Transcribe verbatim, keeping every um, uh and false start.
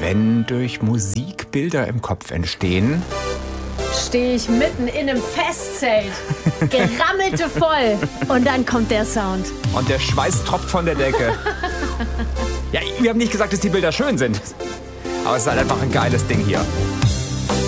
Wenn durch Musik Bilder im Kopf entstehen, stehe ich mitten in einem Festzelt, gerammelte voll, und dann kommt der Sound. Und der Schweiß tropft von der Decke. Ja, wir haben nicht gesagt, dass die Bilder schön sind. Aber es ist halt einfach ein geiles Ding hier.